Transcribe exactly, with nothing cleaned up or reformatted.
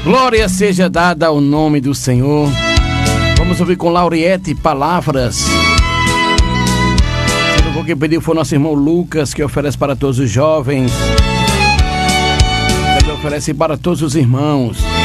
Glória seja dada ao nome do Senhor. Vamos ouvir com Lauriette palavras. O que pediu foi nosso irmão Lucas, que oferece para todos os jovens. Ele oferece para todos os irmãos.